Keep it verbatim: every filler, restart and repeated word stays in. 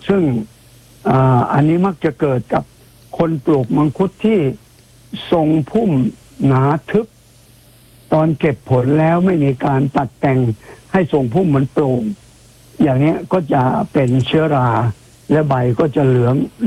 ซึ่งอาอันนี้มักจะเกิดกับคนปลูกมังคุดที่ทรงพุ่มหนาทึบตอนเก็บผลแล้วไม่มีการตัดแต่งให้ทรงพุ่มมันโปร่งอย่างนี้ก็จะเป็นเชื้อราและใบก็จะเหลือง